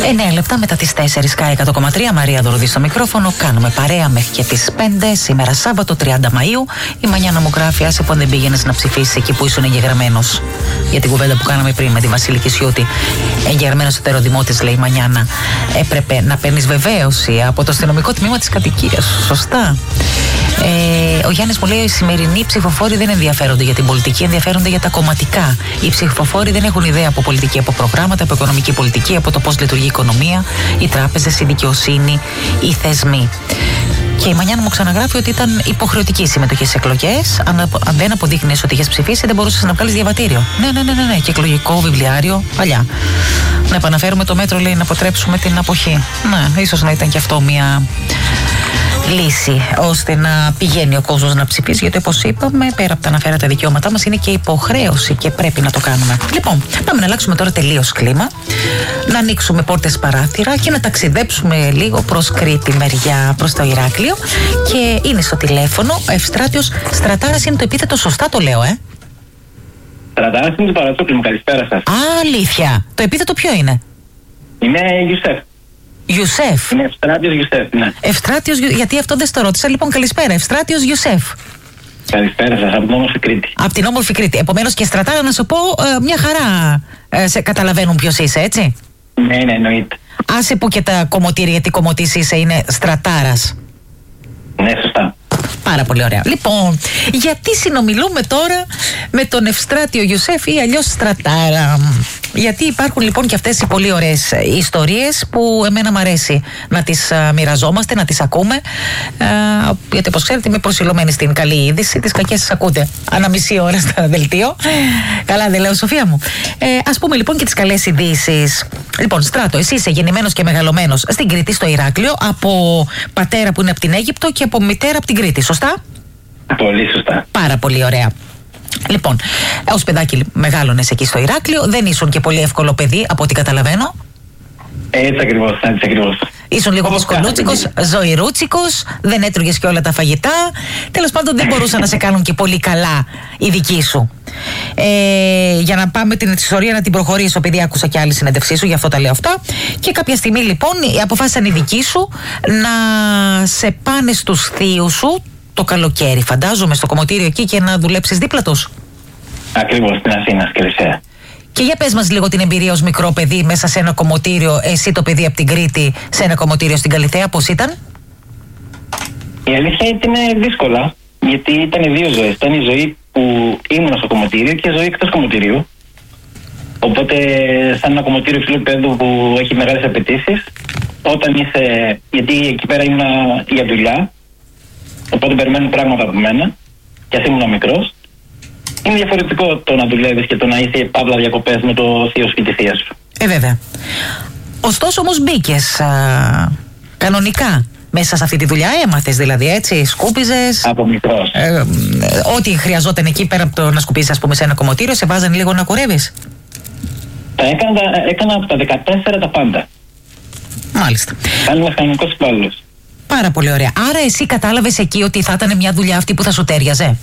9 λεπτά μετά τις 4, Sky 100,3, Μαρία Δωροδή στο μικρόφωνο. Κάνουμε παρέα μέχρι και τις 5, σήμερα Σάββατο 30 Μαΐου. Η Μανιάνα μου γράφει: άσε που δεν πήγαινες να ψηφίσεις εκεί που ήσουν εγγεγραμμένος. Για την κουβέντα που κάναμε πριν με τη Βασίλικη Σιούτη. Εγγεγραμμένος ετεροδημότης, λέει η Μανιάνα. Έπρεπε να παίρνεις βεβαίωση από το αστυνομικό τμήμα της κατοικίας. Σωστά. Ο Γιάννης μου λέει: οι σημερινοί ψηφοφόροι δεν ενδιαφέρονται για την πολιτική, ενδιαφέρονται για τα κομματικά. Οι ψηφοφόροι δεν έχουν ιδέα από πολιτική, από προγράμματα, από οικονομική πολιτική, από το πώς λειτουργεί η οικονομία, οι τράπεζες, η δικαιοσύνη, οι θεσμοί. Και η Μανιάνα μου ξαναγράφει ότι ήταν υποχρεωτική η συμμετοχή στις εκλογές. Αν δεν αποδείχνεις ότι είχες ψηφίσει, δεν μπορούσες να βγάλεις διαβατήριο. Ναι. Και εκλογικό βιβλιάριο, παλιά. Να επαναφέρουμε το μέτρο, λέει, να αποτρέψουμε την αποχή. Ναι, ίσως να ήταν και αυτό μια λύση ώστε να πηγαίνει ο κόσμος να ψηφίσει, γιατί όπως είπαμε, πέρα από τα αναφέρατα δικαιώματά μας, είναι και υποχρέωση και πρέπει να το κάνουμε. Λοιπόν, πάμε να αλλάξουμε τώρα τελείως κλίμα, να ανοίξουμε πόρτες παράθυρα και να ταξιδέψουμε λίγο προς Κρήτη μεριά, προς το Ηράκλειο. Και είναι στο τηλέφωνο ο Ευστράτιος Στρατάρας. Είναι το επίθετο, σωστά το λέω, Στρατάρας είναι το Παρατσούκλι μου, καλησπέρα σας. Αλήθεια. Το επίθετο ποιο είναι? Είμαι Ιουσέφ. Ιουσέφ. Είναι Ευστράτιος Ιουσέφ, ναι. Ευστράτιος, γιατί αυτό δεν στο ρώτησα. Λοιπόν, καλησπέρα. Ευστράτιος Ιουσέφ. Καλησπέρα σας, από την όμορφη Κρήτη. Από την όμορφη Κρήτη. Επομένως και Στρατάρα, να σου πω, μια χαρά σε καταλαβαίνουν ποιος είσαι, έτσι. Ναι, εννοείται. Άσε που και τα κομμωτήρια, γιατί κομμωτής είσαι, είναι Στρατάρας. Ναι, σωστά. Πάρα πολύ ωραία. Λοιπόν, γιατί συνομιλούμε τώρα με τον Ευστράτιο Ιουσέφ ή αλλιώς Στρατάρα? Γιατί υπάρχουν λοιπόν και αυτές οι πολύ ωραίες ιστορίες που εμένα μου αρέσει να τις μοιραζόμαστε, να τις ακούμε. Γιατί όπως ξέρετε είμαι προσιλωμένη στην καλή είδηση, τις κακές τις ακούτε ανά μισή ώρα στα δελτίο. Καλά δεν λέω, Σοφία μου? Ας πούμε λοιπόν και τις καλές ειδήσεις. Λοιπόν, Στράτο, εσύ είσαι γεννημένος και μεγαλωμένος στην Κρήτη, στο Ηράκλειο, από πατέρα που είναι από την Αίγυπτο και από μητέρα από την Κρήτη, σωστά? Πολύ σωστά. Πάρα πολύ ωραία. Λοιπόν, ως παιδάκι μεγάλωνες εκεί στο Ηράκλειο, δεν ήσουν και πολύ εύκολο παιδί, από ό,τι καταλαβαίνω. Έτσι ακριβώς. Ήσουν λίγο δυσκολούτσικος, ζωηρούτσικος, δεν έτρωγες και όλα τα φαγητά. Τέλος πάντων, δεν μπορούσαν να σε κάνουν και πολύ καλά οι δικοί σου. Για να πάμε την ιστορία να την προχωρήσω, επειδή άκουσα και άλλη συνέντευξή σου, γι' αυτό τα λέω αυτά. Και κάποια στιγμή λοιπόν αποφάσισαν οι δικοί σου να σε πάνε στους θείους σου το καλοκαίρι, φαντάζομαι, στο κομμωτήριο εκεί και να δουλέψεις δίπλα τους. Ακριβώς, στην Αθήνα, στη Κρυσαία. Και για πες μας λίγο την εμπειρία ως μικρό παιδί μέσα σε ένα κομμωτήριο, εσύ το παιδί από την Κρήτη σε ένα κομμωτήριο στην Καλιθέα, πώς ήταν? Η αλήθεια ήταν δύσκολα, γιατί ήταν δύο ζωές. Ήταν η ζωή που ήμουν στο κομμωτήριο και η ζωή εκτός κομμωτηρίου. Οπότε, σαν ένα κομμωτήριο υψηλού επίπεδου που έχει μεγάλες απαιτήσεις, όταν είσαι. Γιατί εκεί πέρα ήμουν για δουλειά, οπότε περιμένουν πράγματα από μένα, και ας ήμουν μικρός. Είναι διαφορετικό το να δουλεύεις και το να είσαι παύλα διακοπές με το θείο σου και τη θεία σου. Βέβαια. Ωστόσο όμως μπήκες κανονικά μέσα σε αυτή τη δουλειά, έμαθες δηλαδή, έτσι, σκούπιζες. Από μικρός. Ό,τι χρειαζόταν εκεί πέρα από το να σκουπίσεις, ας πούμε, σε ένα κομμωτήριο, σε βάζανε λίγο να κουρεύεις. Έκανα από τα 14 τα πάντα. Μάλιστα. Κάνει μηχανικός υπάλληλος. Πάρα πολύ ωραία. Άρα εσύ κατάλαβες εκεί ότι θα ήταν μια δουλειά αυτή που θα σου τέριαζε?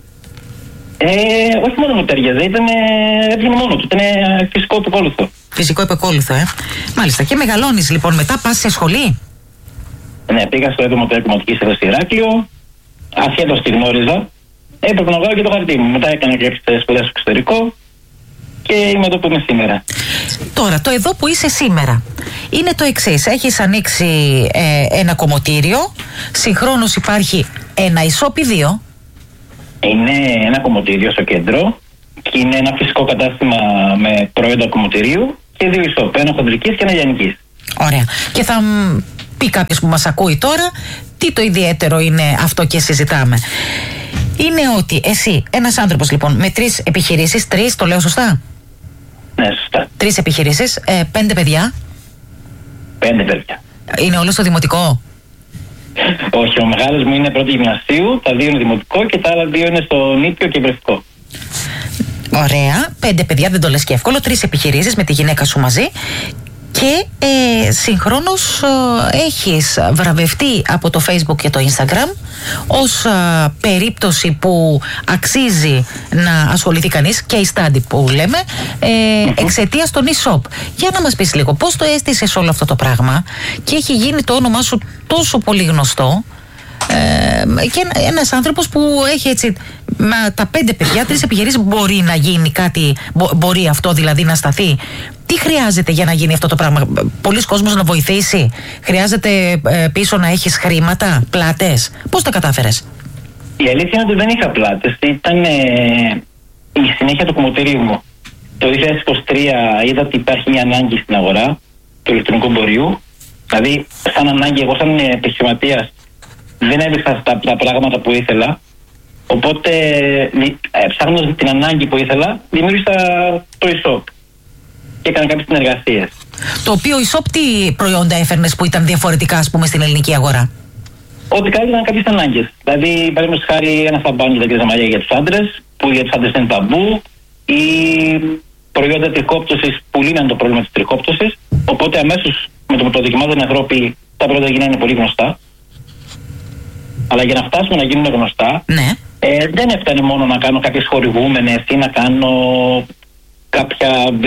Όχι μόνο μου τέριαζε, έβγαινε μόνο του. Ήταν φυσικό επικόλουθο. Φυσικό επικόλουθο, Μάλιστα. Και μεγαλώνεις λοιπόν, μετά πας σε σχολή? Ναι, πήγα στο έντομο του Εκμοτικής εδώ στο Ηράκλειο. Ασχέτως τη γνώριζα. Έπρεπε να βγάλω και το χαρτί μου. Μετά έκανα και σπουδές στο εξωτερικό και είμαι εδώ που είμαι σήμερα. Τώρα, το εδώ που είσαι σήμερα είναι το εξής. Έχεις ανοίξει ένα κομμωτήριο. Συγχρόνως υπάρχει ένα ισόπεδιο. Είναι ένα κομμωτήριο στο κέντρο και είναι ένα φυσικό κατάστημα με προϊόντα κομμωτηρίου και δύο ισόπ, ένα χοντρικής και ένα λιανικής. Ωραία. Και θα πει κάποιος που μας ακούει τώρα, τι το ιδιαίτερο είναι αυτό και συζητάμε. Είναι ότι εσύ, ένας άνθρωπος λοιπόν με 3 επιχειρήσεις, 3, το λέω σωστά? Ναι, σωστά. 3 επιχειρήσεις, 5 παιδιά. 5 παιδιά. Είναι όλο στο δημοτικό? Όχι, ο μεγάλος μου είναι πρώτη γυμνασίου, τα 2 είναι δημοτικό και τα άλλα 2 είναι στο νήπιο και βρεφικό. Ωραία. 5 παιδιά, δεν το λες και εύκολο. 3 επιχειρήσεις με τη γυναίκα σου μαζί. Και συγχρόνως έχεις βραβευτεί από το Facebook και το Instagram ως περίπτωση που αξίζει να ασχοληθεί κανείς, case study που λέμε, εξαιτίας των e-shop. Για να μας πεις λίγο πώς το αίσθησες όλο αυτό το πράγμα και έχει γίνει το όνομά σου τόσο πολύ γνωστό, και ένας άνθρωπος που έχει έτσι με τα 5 παιδιά, 3 επιχειρήσεις, μπορεί να γίνει κάτι, μπορεί αυτό δηλαδή να σταθεί. Τι χρειάζεται για να γίνει αυτό το πράγμα? Πολλοί κόσμος να βοηθήσει? Χρειάζεται πίσω να έχεις χρήματα, πλάτες? Πώς τα κατάφερες? Η αλήθεια είναι ότι δεν είχα πλάτες. Ήταν η συνέχεια του κομμωτηρίου μου. Το 2023 είδα ότι υπάρχει μια ανάγκη στην αγορά του ηλεκτρονικού εμπορίου. Δηλαδή, σαν ανάγκη, εγώ σαν επιχειρηματίας δεν έβρισκα τα πράγματα που ήθελα. Οπότε, ψάχνοντας την ανάγκη που ήθελα, δημιούργησα το e-shop και έκανα κάποιες συνεργασίες. Το οποίο e-shop τι προϊόντα έφερνες που ήταν διαφορετικά, ας πούμε, στην ελληνική αγορά? Ότι κάλυπταν κάποιες ανάγκες. Δηλαδή, παραδείγματος χάρη, ένα σαμπάνι για τα μαλλιά για τους άντρες, που για τους άντρες είναι ταμπού, ή προϊόντα τριχόπτωσης που λύναν το πρόβλημα της τριχόπτωσης. Οπότε, αμέσως με το που το δοκιμάζω στην Ευρώπη, τα προϊόντα γίνανε πολύ γνωστά. Αλλά για να φτάσουμε να γίνουν γνωστά, ναι, δεν έφτανε μόνο να κάνω κάποιες χορηγούμενες ή να κάνω κάποια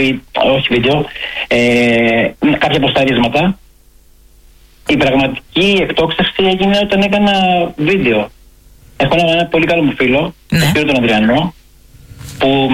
κάποια ποσταρίσματα. Η πραγματική εκτόξευση έγινε όταν έκανα βίντεο. Έχω ένα πολύ καλό μου φίλο, τον Σπύρο τον Ανδριανό, που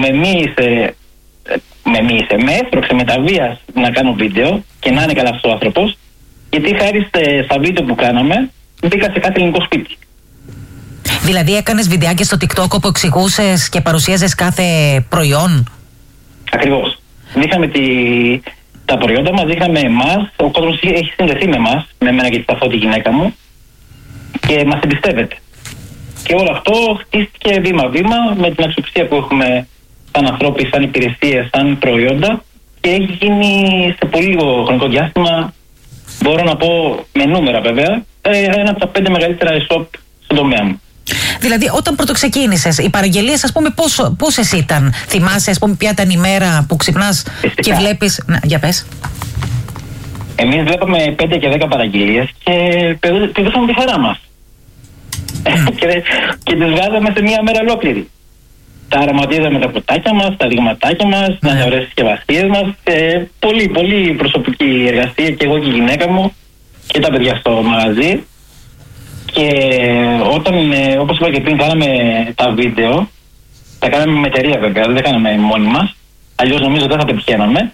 με έσπρωξε με τα βίας να κάνω βίντεο και να είναι καλά αυτός ο άνθρωπος, γιατί χάρη στα βίντεο που κάναμε μπήκα σε κάθε ελληνικό σπίτι. Δηλαδή έκανες βιντεάκια στο TikTok όπου εξηγούσες και παρουσίαζες κάθε προϊόν? Ακριβώς. Δείχναμε τα προϊόντα μας, δείχναμε εμάς, ο κόσμος έχει συνδεθεί με εμάς, με εμένα και τη γυναίκα μου, και μας εμπιστεύεται. Και όλο αυτό χτίστηκε βήμα-βήμα με την αξιοπιστία που έχουμε σαν ανθρώποι, σαν υπηρεσίες, σαν προϊόντα, και έχει γίνει σε πολύ λίγο χρονικό διάστημα, μπορώ να πω με νούμερα βέβαια, ένα από τα 5 μεγαλύτερα e-shop στον τομέα μου. Δηλαδή, όταν πρωτοξεκίνησες, οι παραγγελίες, ας πούμε, πόσες ήταν? Θυμάσαι, ας πούμε, ποια ήταν η μέρα που ξυπνάς και βλέπεις? Να, για πες. Εμείς βλέπαμε 5 και 10 παραγγελίες και πηδούσαμε τη χαρά μας. Και τις βγάζαμε σε μία μέρα ολόκληρη. Τα αρωματίζαμε τα ποτάκια μας, τα δειγματάκια μας, να είναι ωραίες συσκευασίες μας. Πολύ, πολύ προσωπική εργασία, και εγώ και η γυναίκα μου και τα παιδιά στο μαγαζί. Και όταν, όπως είπα και πριν, κάναμε τα βίντεο, τα κάναμε με εταιρεία βέβαια, δεν τα κάναμε μόνοι μας, αλλιώς νομίζω δεν θα πετυχαίναμε.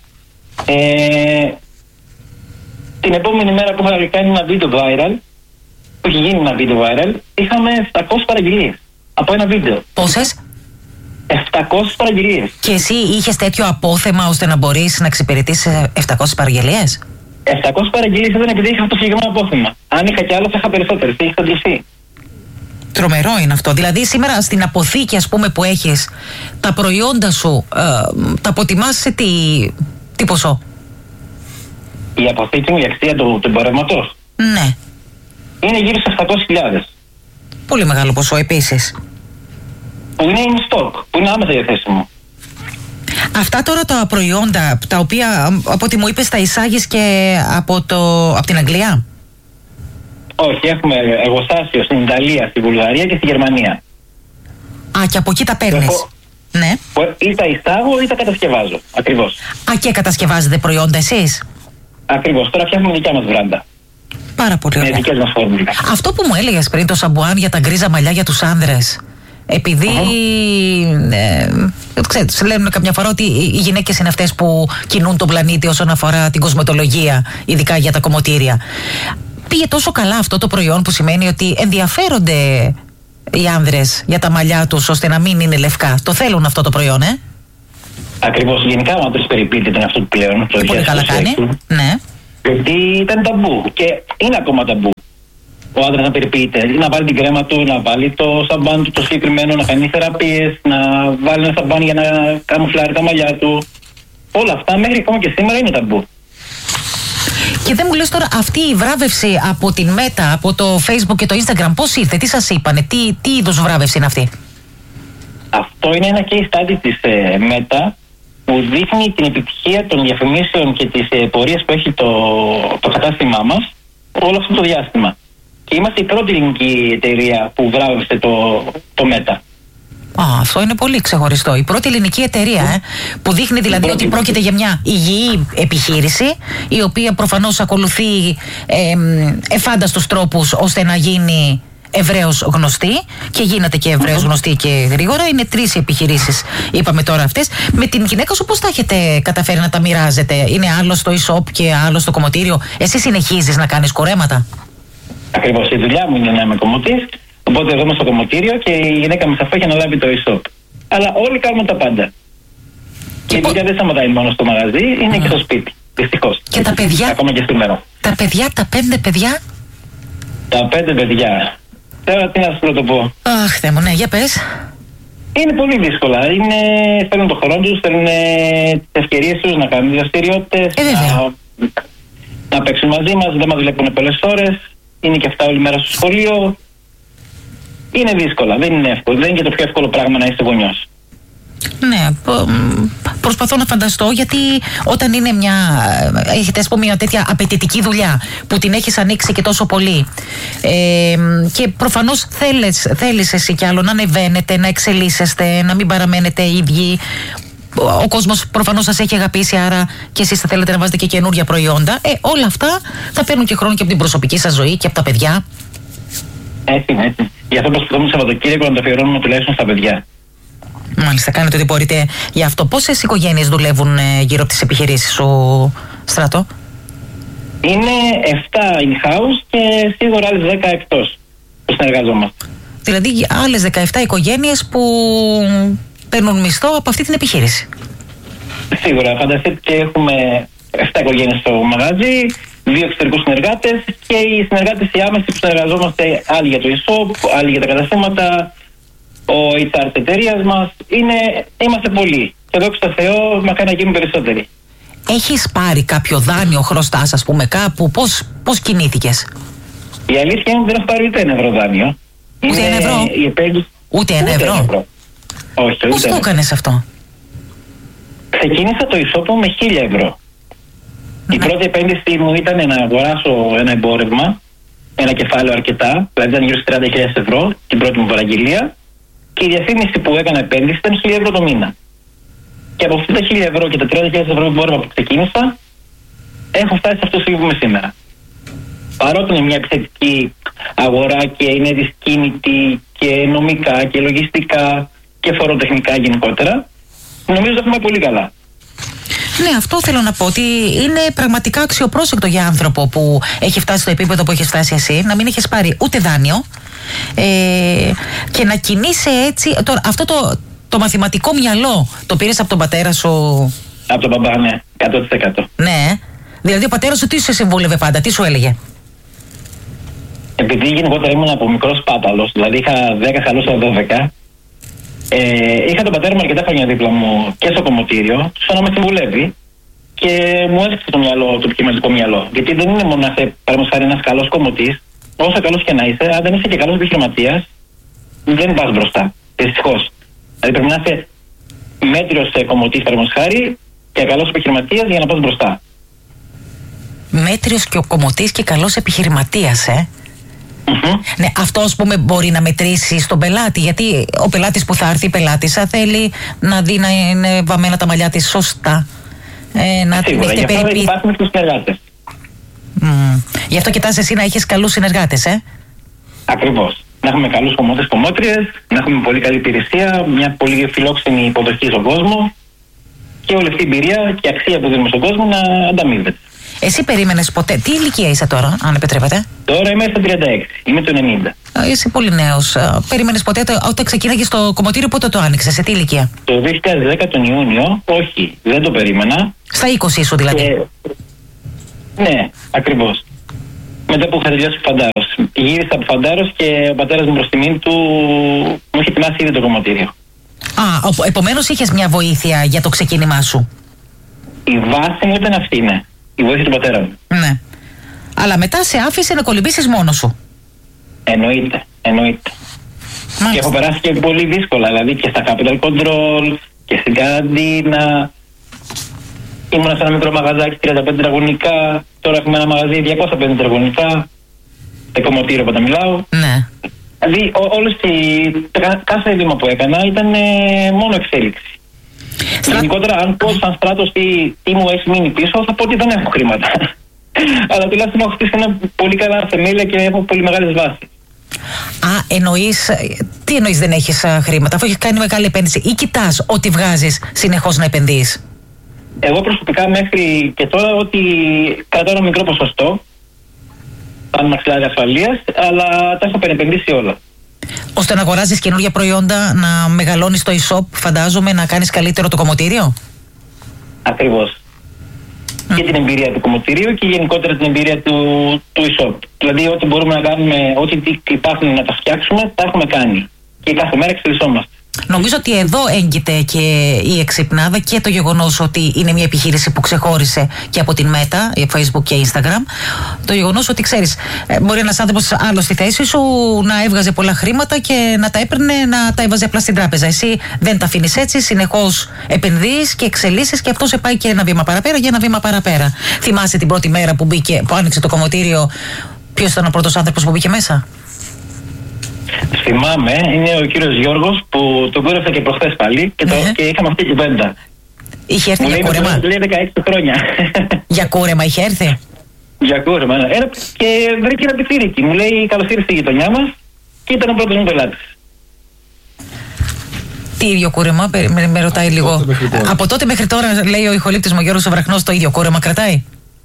Την επόμενη μέρα που είχα κάνει ένα βίντεο viral, που είχε γίνει ένα βίντεο viral, είχαμε 700 παραγγελίες από ένα βίντεο. Πόσες? 700 παραγγελίες. Και εσύ είχες τέτοιο απόθεμα ώστε να μπορείς να εξυπηρετήσεις 700 παραγγελίες? 700 παραγγελίες ήταν επειδή είχα αυτό το συγκεκριμένο απόθεμα. Αν είχα κι άλλο θα είχα περισσότερες, θα είχα αντληθεί. Τρομερό είναι αυτό. Δηλαδή σήμερα στην αποθήκη, ας πούμε, που έχεις τα προϊόντα σου, τα αποτιμάς σε τι ποσό? Η αποθήκη μου, η αξία του εμπορεύματος, ναι, είναι γύρω σε 700.000. Πολύ μεγάλο ποσό επίσης. Που είναι in stock, που είναι άμεσα διαθέσιμο. Αυτά τώρα τα προϊόντα, τα οποία από ό,τι μου είπες τα εισάγεις και από την Αγγλία? Όχι, έχουμε εργοστάσιο στην Ιταλία, στη Βουλγαρία και στη Γερμανία. Α, και από εκεί τα παίρνεις? Ναι. Ή τα εισάγω ή τα κατασκευάζω. Ακριβώς. Α, και κατασκευάζετε προϊόντα εσείς? Ακριβώς. Τώρα φτιάχνουμε δικιά μας μπράντα. Πάρα πολύ ωραία. Με δικές μας φόρμουλες. Αυτό που μου έλεγες πριν, το σαμπουάν για τα γκρίζα μαλλιά για τους άνδρες, επειδή ξέρετε, λένε καμιά φορά ότι οι γυναίκες είναι αυτές που κινούν τον πλανήτη όσον αφορά την κοσμετολογία, ειδικά για τα κομμωτήρια. Πήγε τόσο καλά αυτό το προϊόν, που σημαίνει ότι ενδιαφέρονται οι άνδρες για τα μαλλιά τους ώστε να μην είναι λευκά. Το θέλουν αυτό το προϊόν, Ακριβώς. Γενικά ο άντρας περιποιείται, ήταν αυτό που πλέον. Πολύ καλά κάνει. Ναι. Γιατί ήταν ταμπού και είναι ακόμα ταμπού. Ο άντρας να περιποιείται, να βάλει την κρέμα του, να βάλει το σαμπάνι του το συγκεκριμένο, να κάνει θεραπείες, να βάλει ένα σαμπάνι για να καμουφλάρει τα μαλλιά του. Όλα αυτά μέχρι ακόμα και σήμερα είναι ταμπού. Και δεν μου λες τώρα, αυτή η βράβευση από την Meta, από το Facebook και το Instagram, πώς ήρθε, τι σας είπανε, τι είδους βράβευση είναι αυτή? Αυτό είναι ένα case study της Meta, που δείχνει την επιτυχία των διαφημίσεων και τις πορείες που έχει το κατάστημά μας όλο αυτό το διάστημα. Και είμαστε η πρώτη ελληνική εταιρεία που βράβευσε το Meta. Αυτό είναι πολύ ξεχωριστό. Η πρώτη ελληνική εταιρεία, που δείχνει δηλαδή ότι πρόκειται για μια υγιή επιχείρηση, η οποία προφανώς ακολουθεί εφάνταστους τρόπους ώστε να γίνει ευρέως γνωστή, και γίνεται και ευρέως γνωστή και γρήγορα. Είναι 3 επιχειρήσεις, είπαμε τώρα αυτές. Με την γυναίκα σου πώς τα έχετε καταφέρει να τα μοιράζετε? Είναι άλλο στο e-shop και άλλο στο κομμωτήριο. Εσύ συνεχίζεις να κάνεις κορέματα? Ακριβώς, η δουλειά μου είναι να είμαι κομμωτής. Οπότε εδώ είμαι στο κομμωτήριο και η γυναίκα μας αυτό έχει αναλάβει το e-shop. Αλλά όλοι κάνουμε τα πάντα. Και η δουλειά δεν σταματάει μόνο στο μαγαζί, είναι και στο σπίτι. Δυστυχώς. Και τα παιδιά? Ακόμα και σήμερα. Τα παιδιά, τα 5 παιδιά? Τα 5 παιδιά. Τώρα τι να σου το πω. Αχ, Θεέ μου, ναι, για πες. Είναι πολύ δύσκολα. Θέλουν τον χρόνο τους, θέλουν τις ευκαιρίες τους να κάνουν δραστηριότητες, να παίξουν μαζί μας, δεν μας βλέπουν πολλές ώρες. Είναι και αυτά όλη μέρα στο σχολείο. Είναι δύσκολα, δεν είναι εύκολο. Δεν είναι και το πιο εύκολο πράγμα να είσαι γονιός. Ναι, προσπαθώ να φανταστώ, γιατί όταν είναι έχετε, ας πούμε, μια τέτοια απαιτητική δουλειά που την έχεις ανοίξει και τόσο πολύ, και προφανώς θέλεις εσύ κι άλλο να ανεβαίνετε, να εξελίσσεστε, να μην παραμένετε ίδιοι. Ο κόσμος προφανώς σας έχει αγαπήσει, άρα και εσείς θα θέλετε να βάζετε και καινούργια προϊόντα. Όλα αυτά θα παίρνουν και χρόνο και από την προσωπική σας ζωή και από τα παιδιά. Έτσι είναι, έτσι. Γι' αυτό προσπαθούμε το Σαββατοκύριακο να το αφιερώνουμε τουλάχιστον στα παιδιά. Μάλιστα, κάνετε ό,τι μπορείτε γι' αυτό. Πόσες οικογένειες δουλεύουν γύρω από τις επιχειρήσεις σου, Στράτο? Είναι 7 in-house και σίγουρα άλλες 10 εκτός που συνεργαζόμαστε. Δηλαδή άλλες 17 οικογένειες που παίρνουν μισθό από αυτή την επιχείρηση. Σίγουρα. Φανταστείτε ότι έχουμε 7 οικογένειες στο μαγαζί, 2 εξωτερικούς συνεργάτες και οι συνεργάτες οι άμεσοι που συνεργαζόμαστε, άλλοι για το e-shop, άλλοι για τα καταστήματα, ο HR της εταιρείας μας. Είμαστε πολλοί. Και δόξα τω Θεώ, μακάρι να γίνουν περισσότεροι. Έχεις πάρει κάποιο δάνειο, χρωστάς, ας πούμε, κάπου? Πώς κινήθηκες? Η αλήθεια είναι ότι δεν έχω πάρει ούτε ένα ευρώ δάνειο. Ούτε ένα ευρώ? Ούτε ένα ευρώ? Όχι, πώς το έκανες αυτό? Ξεκίνησα το e-shop με 1.000 ευρώ. Η πρώτη επένδυση μου ήταν να αγοράσω ένα εμπόρευμα, ένα κεφάλαιο αρκετά, δηλαδή ήταν γύρω στις 30.000 ευρώ, την πρώτη μου παραγγελία, και η διαφήμιση που έκανα επένδυση ήταν 1.000 ευρώ το μήνα. Και από αυτά τα 1.000 ευρώ και τα 30.000 ευρώ εμπόρευμα που ξεκίνησα, έχω φτάσει σε αυτό που είμαι σήμερα. Παρότι είναι μια επιθετική αγορά και είναι δυσκίνητη και νομικά και λογιστικά και φοροτεχνικά γενικότερα, νομίζω ότι έχουμε πολύ καλά. Ναι, αυτό θέλω να πω, ότι είναι πραγματικά αξιοπρόσεκτο για άνθρωπο που έχει φτάσει στο επίπεδο που έχει φτάσει εσύ, να μην έχεις πάρει ούτε δάνειο και να κινείσαι έτσι. Αυτό το μαθηματικό μυαλό το πήρες από τον πατέρα σου? Από τον μπαμπά, ναι, 100%. Ναι, δηλαδή ο πατέρας σου τι σε συμβούλευε πάντα, τι σου έλεγε? Επειδή γενικότερα ήμουν από μικρός πάταλος, δηλαδή είχα 10 καλούς στα 12, είχα τον πατέρα μου αρκετά χρόνια δίπλα μου και στο κομμωτήριο, σαν να με συμβουλεύει, και μου έδειξε το επιχειρηματικό μυαλό. Γιατί δεν είναι μόνο να είσαι, παραδείγματος χάρη, ένας καλός κομμωτής, όσο καλός και να είσαι, αν δεν είσαι και καλός επιχειρηματίας, δεν πας μπροστά. Δυστυχώς. Δηλαδή πρέπει να είσαι μέτριος κομμωτής, παραδείγματος χάρη, και καλός επιχειρηματίας για να πας μπροστά. Μέτριος και ο κομμωτής και καλός επιχειρηματίας, Ναι, αυτό, ας πούμε, μπορεί να μετρήσει στον πελάτη, γιατί ο πελάτης που θα έρθει, η πελάτησα, θέλει να δει να είναι βαμμένα τα μαλλιά της σωστά, να την έχετε περιποιηθεί. Υπάρχουν και συνεργάτες. Γι' αυτό κοιτάς εσύ να έχεις καλούς συνεργάτες, Ακριβώς. Να έχουμε καλούς κομμωτές, κομμότριες, να έχουμε πολύ καλή υπηρεσία, μια πολύ φιλόξενη υποδοχή στον κόσμο και όλη αυτή η εμπειρία και αξία που δίνουμε στον κόσμο να ανταμείβεται. Εσύ περίμενες ποτέ? Τι ηλικία είσαι τώρα, αν επιτρέπετε? Τώρα είμαι στα 36, είμαι το 90. Είσαι πολύ νέος. Περίμενες ποτέ, όταν ξεκίναγες στο κομμωτήριο, πότε το άνοιξες, σε τι ηλικία? Το 2010 τον Ιούνιο, όχι, δεν το περίμενα. Στα 20 σου δηλαδή? Ναι, ακριβώς. Μετά που είχα τελειώσει Φαντάρος. Γύρισα από Φαντάρος και ο πατέρας μου προς τιμήν του μου είχε ετοιμάσει ήδη το κομμωτήριο. Επομένως είχες μια βοήθεια για το ξεκίνημά σου? Η βάση μου ήταν αυτή, ναι. Η βοήθεια του πατέρα μου. Ναι. Αλλά μετά σε άφησε να κολυμπήσεις μόνος σου? Εννοείται. Μάλιστα. Και έχω περάσει και πολύ δύσκολα, δηλαδή και στα capital control και στην καραντίνα ήμουνα σε ένα μικρό μαγαζάκι 35 τετραγωνικά, τώρα έχουμε ένα μαγαζί 250 τετραγωνικά. Το κομμωτήριο όταν μιλάω. Ναι. Δηλαδή, κάθε βήμα που έκανα ήταν μόνο εξέλιξη. Γενικότερα, αν πω σαν Στράτος τι μου έχει μείνει πίσω, θα πω ότι δεν έχω χρήματα. Αλλά τουλάχιστον έχω χτίσει ένα πολύ καλά θεμέλια και έχω πολύ μεγάλες βάσεις. Τι εννοείς δεν έχεις χρήματα, αφού έχεις κάνει μεγάλη επένδυση, ή κοιτάς ότι βγάζεις συνεχώς να επενδύεις? Εγώ προσωπικά μέχρι και τώρα ότι κρατάω ένα μικρό ποσοστό, πάνω μαξιλάρι ασφαλείας, αλλά τα έχω επενδύσει όλα. Ώστε να αγοράζεις καινούργια προϊόντα, να μεγαλώνεις το e-shop, φαντάζομαι, να κάνεις καλύτερο το κομμωτήριο. Ακριβώς. Και την εμπειρία του κομμωτηρίου και γενικότερα την εμπειρία του e-shop. Δηλαδή, ό,τι μπορούμε να κάνουμε, ό,τι υπάρχουν να τα φτιάξουμε, τα έχουμε κάνει. Και κάθε μέρα εξελισσόμαστε. Νομίζω ότι εδώ έγκυται και η εξυπνάδα και το γεγονός ότι είναι μια επιχείρηση που ξεχώρισε και από την Meta, Facebook και Instagram. Το γεγονός ότι ξέρεις, μπορεί ένας άνθρωπος άλλος στη θέση σου να έβγαζε πολλά χρήματα και να τα έπαιρνε, να τα έβαζε απλά στην τράπεζα. Εσύ δεν τα αφήνεις έτσι, συνεχώς επενδύεις και εξελίσσεις και αυτό σε πάει και ένα βήμα παραπέρα για ένα βήμα παραπέρα. Θυμάσαι την πρώτη μέρα που άνοιξε το κομμωτήριο, ποιος ήταν ο πρώτος άνθρωπος που μπήκε μέσα? Θυμάμαι, είναι ο κύριος Γιώργος που τον κούρευσα και προχθές πάλι και είχαμε αυτή την κουβέντα. Είχε έρθει για κούρεμα? Λέει 16 χρόνια. Για κούρεμα είχε έρθει? Για κούρεμα, ναι. Και βρήκε ένα πιτσίρικι. Μου λέει καλώς ήρθες στη γειτονιά μας και ήταν ο πρώτος μου πελάτης. Τι ίδιο κούρεμα, με ρωτάει λίγο. Από τότε μέχρι τώρα, λέει ο ηχολήπτης μου ο Γιώργος ο Βραχνός, το ίδιο κούρεμα κρατάει?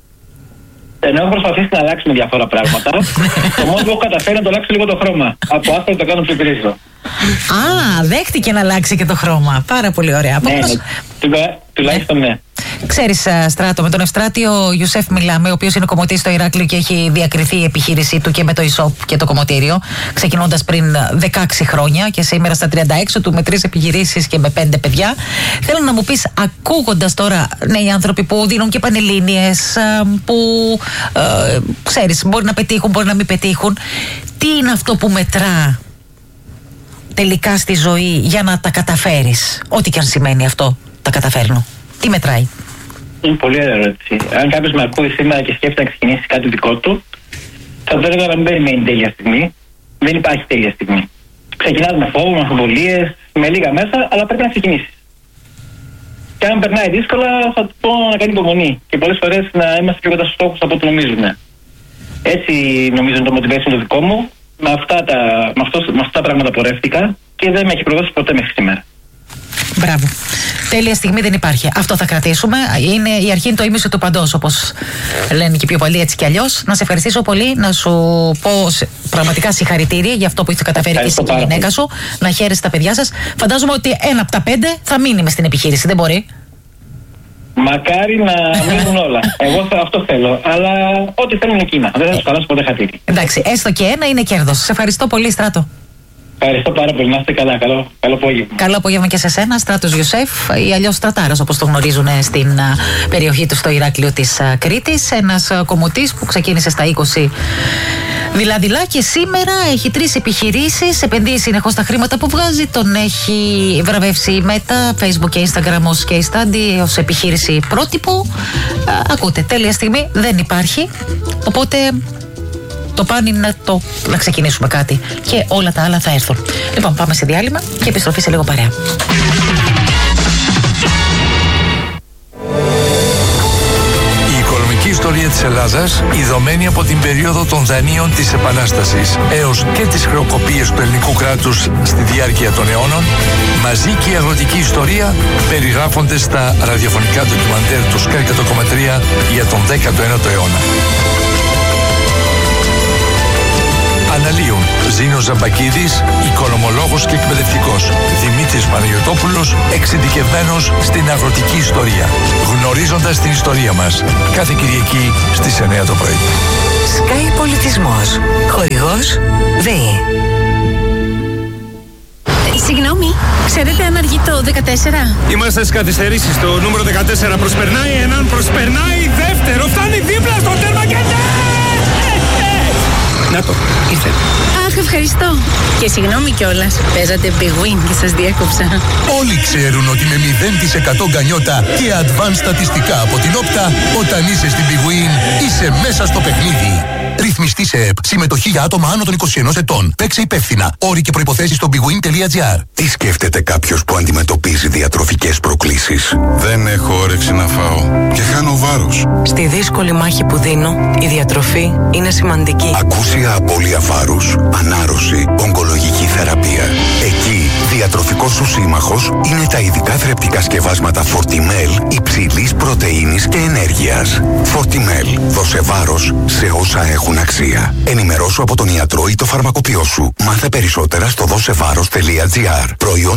Ενώ έχω προσπαθήσει να αλλάξουμε διάφορα πράγματα. Το μόνο που έχω καταφέρει να το αλλάξω λίγο το χρώμα. Από άσπρο το κάνω πιο γκρίζο. Δέχτηκε να αλλάξει και το χρώμα. Πάρα πολύ ωραία. Ναι, τουλάχιστον ναι. Ξέρεις, Στράτο, με τον Ευστράτιο Ιουσέφ μιλάμε, ο οποίος είναι κομμωτής στο Ηράκλειο και έχει διακριθεί η επιχείρησή του και με το e-shop και το κομμωτήριο, ξεκινώντας πριν 16 χρόνια και σήμερα στα 36 του με 3 επιχειρήσεις και με 5 παιδιά. Θέλω να μου πεις, ακούγοντας τώρα νέοι άνθρωποι που δίνουν και πανελλήνιες, που ξέρεις, μπορεί να πετύχουν, μπορεί να μην πετύχουν, τι είναι αυτό που μετρά τελικά στη ζωή για να τα καταφέρεις? Ό,τι και αν σημαίνει αυτό, τα καταφέρνω. Τι μετράει? Είναι πολύ ωραία ερώτηση. Αν κάποιος με ακούει σήμερα και σκέφτεται να ξεκινήσει κάτι δικό του, θα το έλεγα να μην περιμένει τέλεια στιγμή. Δεν υπάρχει τέλεια στιγμή. Ξεκινάς με φόβο, με αμφιβολίες, με λίγα μέσα, αλλά πρέπει να ξεκινήσεις. Και αν περνάει δύσκολα, θα του πω να κάνει υπομονή. Και πολλές φορές να είμαστε πιο κοντά στους στόχους από ό,τι νομίζουμε. Έτσι νομίζω είναι το motivation το δικό μου. Με αυτά τα πράγματα πορεύτηκα και δεν με έχει προδώσει ποτέ μέχρι σήμερα. Μπράβο. Τέλεια στιγμή δεν υπάρχει. Αυτό θα κρατήσουμε. Είναι η αρχή, είναι το ήμιση του παντός, όπως λένε και πιο πολλοί, έτσι κι αλλιώς. Να σε ευχαριστήσω πολύ, να σου πω πραγματικά συγχαρητήρια για αυτό που έχετε καταφέρει και εσύ και η γυναίκα σου. Να χαίρεσαι τα παιδιά σας. Φαντάζομαι ότι 1 από τα 5 θα μείνει μες στην επιχείρηση, δεν μπορεί? Μακάρι να μείνουν όλα. Εγώ αυτό θέλω. Αλλά ό,τι θέλουν εκείνα. Δεν θα του χαλάσω ποτέ χατήρι. Εντάξει, έστω και ένα είναι κέρδος. Σε ευχαριστώ πολύ, Στράτο. Ευχαριστώ πάρα πολύ. Να είστε καλά. Καλό απόγευμα. Καλό απόγευμα και σε σένα, Στράτος Ιουσέφ, ή αλλιώς Στρατάρας, όπως το γνωρίζουν στην περιοχή του στο Ηράκλειο της Κρήτης. Ένας κομμωτής που ξεκίνησε στα 20 δειλά-δειλά και σήμερα έχει 3 επιχειρήσεις, επενδύει συνεχώς τα χρήματα που βγάζει, τον έχει βραβεύσει η Meta, Facebook και Instagram ως case study, ως επιχείρηση πρότυπο. Ακούτε, τέλεια στιγμή δεν υπάρχει, οπότε το πάνε είναι να ξεκινήσουμε κάτι και όλα τα άλλα θα έρθουν. Λοιπόν, πάμε σε διάλειμμα και επιστροφή σε λίγο παρέα. Η οικονομική ιστορία της Ελλάδας, ειδωμένη από την περίοδο των δανείων της Επανάστασης έως και τις χρεοκοπίες του ελληνικού κράτους στη διάρκεια των αιώνων, μαζί και η αγροτική ιστορία περιγράφονται στα ραδιοφωνικά ντοκιμαντέρ του Sky 100,3 για τον 19ο αιώνα. Αναλύουν Ζήνος Ζαμπακίδης, οικονομολόγος και εκπαιδευτικός, Δημήτρης Παναγιωτόπουλος, εξειδικευμένος στην αγροτική ιστορία. Γνωρίζοντας την ιστορία μας, κάθε Κυριακή στις 9 το πρωί. Sky Πολιτισμός. Χορηγός ΔΕΗ. Συγγνώμη, ξέρετε αν αργεί το 14? Είμαστε στις καθυστερήσεις. Το νούμερο 14 προσπερνάει έναν, προσπερνάει δεύτερο, φτάνει δίπλα στο τέρμα και... Να το, ήρθε. Αχ, ευχαριστώ. Και συγγνώμη κιόλας, παίζατε Big Win και σας διέκοψα. Όλοι ξέρουν ότι με 0% γκανιότα και advanced στατιστικά από την Όπτα, όταν είσαι στην Big Win, είσαι μέσα στο παιχνίδι. Ρυθμιστή σε ΕΠ. Συμμετοχή για άτομα άνω των 21 ετών. Παίξε υπεύθυνα. Όροι και προϋποθέσεις στο bigwin.gr. Τι σκέφτεται κάποιος που αντιμετωπίζει διατροφικές προκλήσεις? Δεν έχω όρεξη να φάω και χάνω βάρος. Στη δύσκολη μάχη που δίνω, η διατροφή είναι σημαντική. Ακούσια απώλεια βάρους, ανάρρωση, ογκολογική θεραπεία. Εκεί, διατροφικός σου σύμμαχος είναι τα ειδικά θρεπτικά σκευάσματα Fortimel υψηλής πρωτεΐνης και ενέργειας. Fortimel. Δώσε βάρος σε όσα έχουν αξία. Ενημερώσου από τον ιατρό ή το φαρμακοποιό σου. Μάθε περισσότερα στο δώσεβάρος.gr. Προϊόν